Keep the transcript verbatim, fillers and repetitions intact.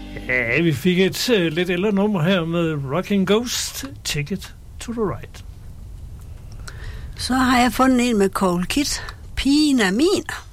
Ja, vi fik et uh, lidt ældre nummer her med Rocking Ghost, Ticket to the Right. Så har jeg fundet en med Cold Kid, Pigen er min.